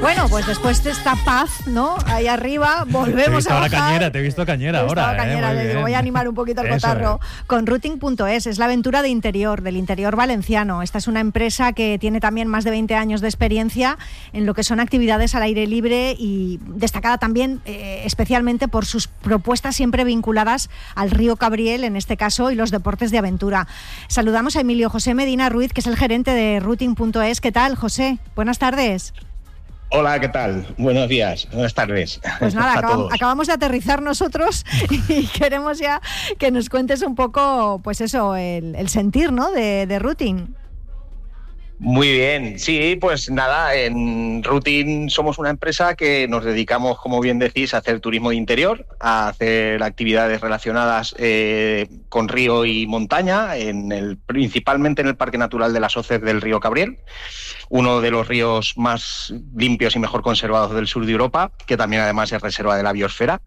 Bueno, pues después de esta paz, ¿no? Ahí arriba, volvemos a bajar. Te he visto cañera ahora. Cañera, le digo, voy a animar un poquito el cotarro con Routing.es. Es la aventura del interior valenciano. Esta es una empresa que tiene también más de 20 años de experiencia en lo que son actividades al aire libre y destacada también especialmente por sus propuestas siempre vinculadas al río Cabriel, en este caso, y los deportes de aventura. Saludamos a Emilio José Medina Ruiz, que es el gerente de Routing.es. ¿Qué tal, José? Buenas tardes. Hola, ¿qué tal? Buenos días, buenas tardes. Pues nada, acabamos de aterrizar nosotros y queremos ya que nos cuentes un poco, pues eso, el sentir, ¿no?, de Routing. Muy bien, sí, pues nada, en Routing somos una empresa que nos dedicamos, como bien decís, a hacer turismo de interior, a hacer actividades relacionadas con río y montaña, principalmente en el Parque Natural de las Hoces del río Cabriel, uno de los ríos más limpios y mejor conservados del sur de Europa, que también además es reserva de la biosfera.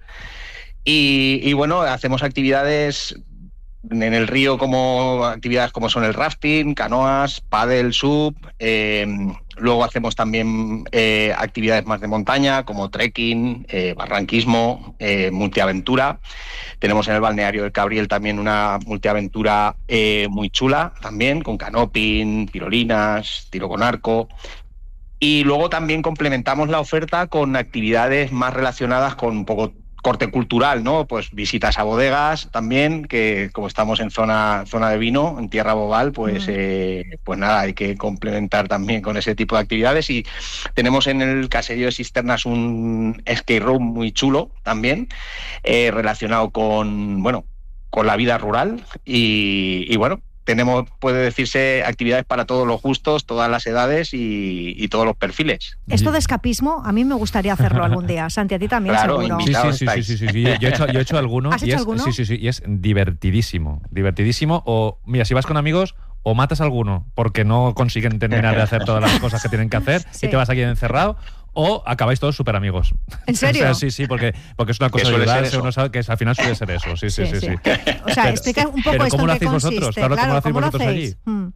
Y bueno, hacemos actividades en el río, como actividades como son el rafting, canoas, pádel, sub. Luego hacemos también actividades más de montaña como trekking, barranquismo, multiaventura. Tenemos en el balneario del Cabriel también una multiaventura muy chula también, con canoping, tirolinas, tiro con arco. Y luego también complementamos la oferta con actividades más relacionadas con un poco corte cultural, ¿no? Pues visitas a bodegas también, que como estamos en zona de vino, en Tierra Boval, pues nada, hay que complementar también con ese tipo de actividades. Y tenemos en el caserío de Cisternas un skate room muy chulo también, relacionado con la vida rural y bueno, puede decirse, actividades para todos los gustos, todas las edades y todos los perfiles. Esto de escapismo, a mí me gustaría hacerlo algún día. Santi, a ti también, claro, seguro. Sí. Yo he hecho alguno. ¿Has hecho alguno? Sí, y es divertidísimo. O, mira, si vas con amigos, o matas a alguno porque no consiguen terminar de hacer todas las cosas que tienen que hacer y te vas aquí encerrado, o acabáis todos súper amigos. ¿En serio? O sea, sí, porque es una cosa de ayudarse, uno sabe que al final suele ser eso. Sí. O sea, explica un poco esto en qué consiste. Claro, ¿cómo lo hacéis vosotros allí?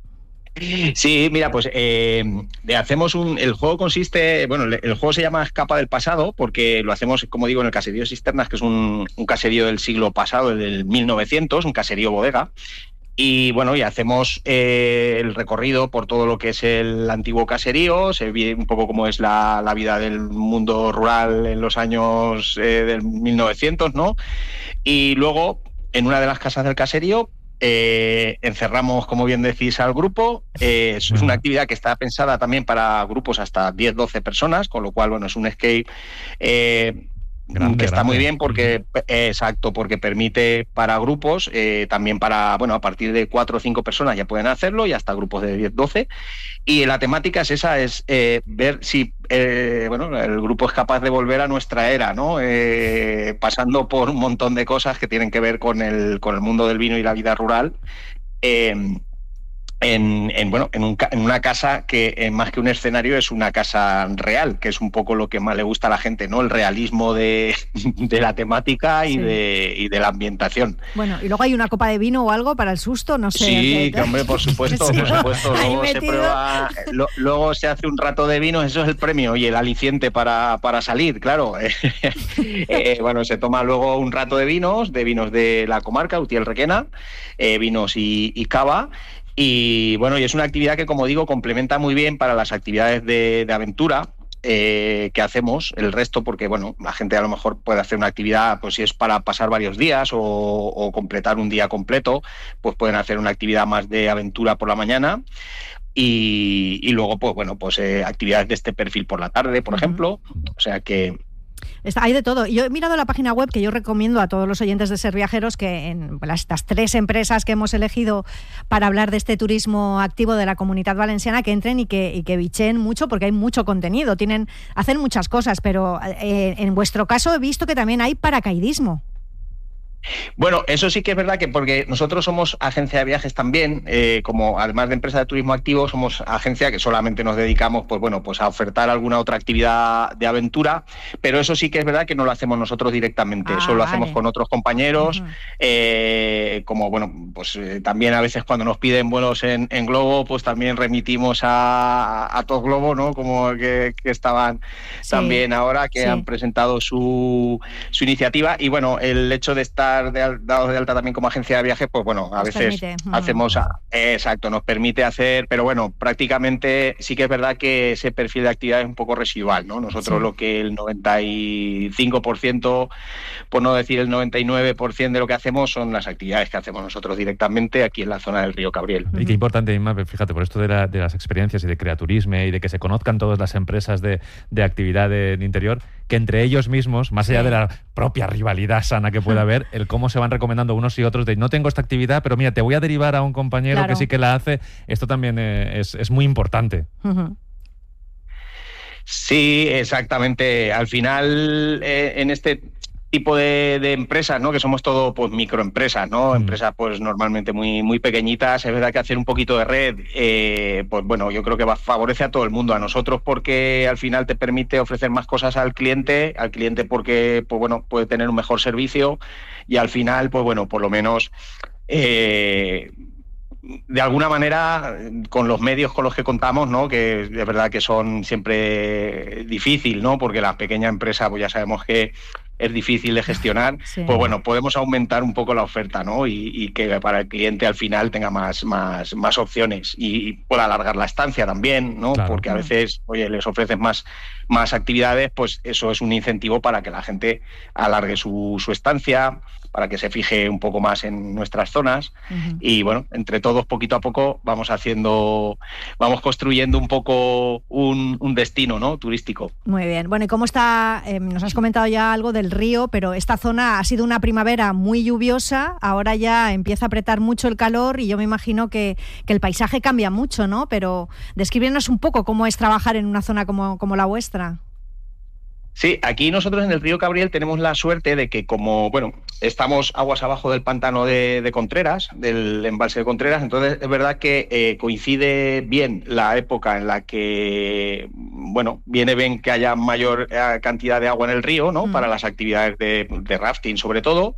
Sí, mira, pues hacemos el juego consiste, el juego se llama Escapa del Pasado, porque lo hacemos, como digo, en el caserío de Cisternas, que es un caserío del siglo pasado, del 1900, un caserío bodega. Y bueno, y hacemos el recorrido por todo lo que es el antiguo caserío, se ve un poco cómo es la vida del mundo rural en los años del 1900, ¿no? Y luego, en una de las casas del caserío, encerramos, como bien decís, al grupo. Es una actividad que está pensada también para grupos hasta 10-12 personas, con lo cual, bueno, es un escape que está muy bien porque porque permite para grupos, también para, a partir de 4 o 5 personas ya pueden hacerlo, y hasta grupos de 10-12. Y la temática es esa, es ver si el grupo es capaz de volver a nuestra era, ¿no? Pasando por un montón de cosas que tienen que ver con el mundo del vino y la vida rural. En una casa que, más que un escenario, es una casa real, que es un poco lo que más le gusta a la gente, ¿no? El realismo de la temática y de la ambientación. Bueno, y luego hay una copa de vino o algo para el susto, no sé. Sí, que hombre, por supuesto. Luego se prueba, luego se hace un rato de vino, eso es el premio y el aliciente para salir, claro. Se toma luego un rato de vinos de la comarca, Utiel-Requena, vinos y cava. Y bueno, y es una actividad que, como digo, complementa muy bien para las actividades de aventura que hacemos, el resto, porque la gente a lo mejor puede hacer una actividad, pues si es para pasar varios días o completar un día completo, pues pueden hacer una actividad más de aventura por la mañana. Y luego, actividades de este perfil por la tarde, por ejemplo. O sea que hay de todo. Yo he mirado la página web, que yo recomiendo a todos los oyentes de Ser Viajeros, que en estas 3 empresas que hemos elegido para hablar de este turismo activo de la Comunitat Valenciana, que entren y que bicheen mucho, porque hay mucho contenido, hacen muchas cosas, pero en vuestro caso he visto que también hay paracaidismo. Bueno, eso sí que es verdad que porque nosotros somos agencia de viajes también, como además de empresa de turismo activo, somos agencia que solamente nos dedicamos pues a ofertar alguna otra actividad de aventura, pero eso sí que es verdad que no lo hacemos nosotros directamente, eso lo hacemos con otros compañeros, como pues también a veces cuando nos piden vuelos en Globo, pues también remitimos a Top Globo, ¿no? Como que estaban también ahora, que han presentado su iniciativa, y bueno, el hecho de estar dados de alta también como agencia de viajes, pues bueno, a veces hacemos, exacto, nos permite hacer, pero bueno, prácticamente sí que es verdad que ese perfil de actividad es un poco residual, ¿no? Nosotros lo que el 95%, por no decir el 99% de lo que hacemos son las actividades que hacemos nosotros directamente aquí en la zona del río Cabriel. Y qué importante, Inma, fíjate, por esto de las experiencias y de creaturismo y de que se conozcan todas las empresas de actividad de interior, que entre ellos mismos, más allá de la propia rivalidad sana que pueda haber, el cómo se van recomendando unos y otros de no tengo esta actividad, pero mira, te voy a derivar a un compañero que sí que la hace. Esto también es muy importante. Sí, exactamente. Al final, en este tipo de empresas, ¿no? Que somos todo pues microempresas, ¿no? Empresas pues normalmente muy pequeñitas. Es verdad que hacer un poquito de red, pues bueno, yo creo que favorece a todo el mundo, a nosotros porque al final te permite ofrecer más cosas al cliente porque pues bueno, puede tener un mejor servicio, y al final pues bueno, por lo menos de alguna manera, con los medios con los que contamos, ¿no? Que es verdad que son siempre difícil, ¿no? Porque la pequeña empresa, pues ya sabemos que es difícil de gestionar, pues bueno, podemos aumentar un poco la oferta, ¿no? Y que para el cliente al final tenga más opciones y pueda alargar la estancia también, ¿no? Claro. Porque a veces, oye, les ofreces más actividades, pues eso es un incentivo para que la gente alargue su estancia, para que se fije un poco más en nuestras zonas. Y bueno, entre todos, poquito a poco, vamos construyendo un poco un destino, ¿no? Turístico. Muy bien. Bueno, ¿y cómo está? Nos has comentado ya algo del río, pero esta zona ha sido una primavera muy lluviosa, ahora ya empieza a apretar mucho el calor y yo me imagino que el paisaje cambia mucho, ¿no? Pero descríbenos un poco cómo es trabajar en una zona como la vuestra. Sí, aquí nosotros en el río Cabriel tenemos la suerte de que como, bueno, estamos aguas abajo del pantano de Contreras, del embalse de Contreras, entonces es verdad que coincide bien la época en la que, bueno, viene bien que haya mayor cantidad de agua en el río, ¿no? Para las actividades de rafting sobre todo.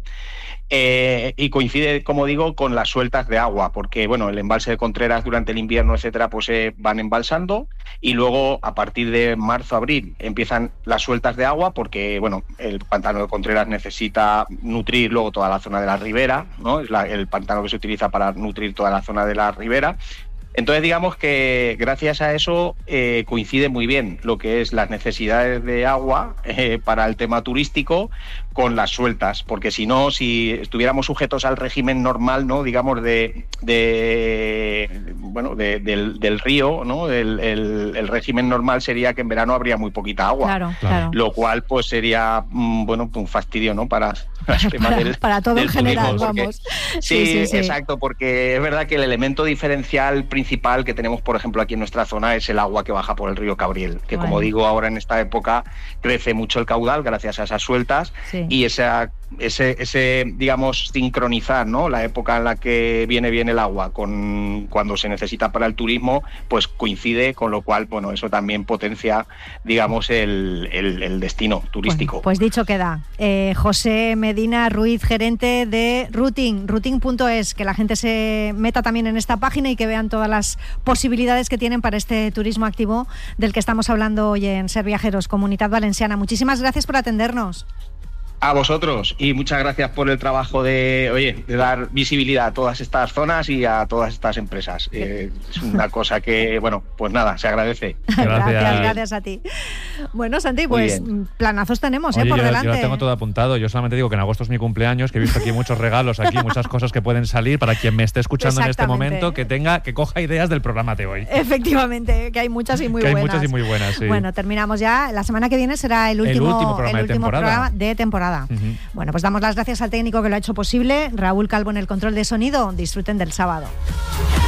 Y coincide, como digo, con las sueltas de agua, porque bueno, el embalse de Contreras durante el invierno, etcétera, pues van embalsando, y luego a partir de marzo-abril empiezan las sueltas de agua, porque bueno, el pantano de Contreras necesita nutrir luego toda la zona de la ribera, ¿no? Es el pantano que se utiliza para nutrir toda la zona de la ribera. Entonces, digamos que gracias a eso coincide muy bien lo que es las necesidades de agua para el tema turístico con las sueltas, porque si no, si estuviéramos sujetos al régimen normal, ¿no? Digamos del río, ¿no? El régimen normal sería que en verano habría muy poquita agua, claro. Lo cual pues sería un fastidio, ¿no? Para todo en general, turismo, vamos. Sí, exacto, porque es verdad que el elemento diferencial principal que tenemos, por ejemplo, aquí en nuestra zona es el agua que baja por el río Cabriel, que como digo, ahora en esta época crece mucho el caudal gracias a esas sueltas, y ese digamos, sincronizar, ¿no? La época en la que viene bien el agua con cuando se necesita para el turismo, pues coincide, con lo cual, bueno, eso también potencia, digamos, el destino turístico. Bueno, pues dicho queda. José Medina Ruiz, gerente de Routing.es, que la gente se meta también en esta página y que vean todas las posibilidades que tienen para este turismo activo del que estamos hablando hoy en Ser Viajeros, Comunitat Valenciana. Muchísimas gracias por atendernos. A vosotros, y muchas gracias por el trabajo de dar visibilidad a todas estas zonas y a todas estas empresas. Es una cosa que, bueno, pues nada, se agradece. Gracias a ti. Bueno, Santi, pues planazos tenemos. Oye, por delante. Yo lo tengo todo apuntado. Yo solamente digo que en agosto es mi cumpleaños, que he visto aquí muchos regalos, aquí muchas cosas que pueden salir para quien me esté escuchando en este momento, que coja ideas del programa de hoy. Efectivamente, que hay muchas y muy buenas. Hay muchas y muy buenas, sí. Bueno, terminamos ya. La semana que viene será el último programa de temporada. Bueno, pues damos las gracias al técnico que lo ha hecho posible, Raúl Calvo en el control de sonido. Disfruten del sábado.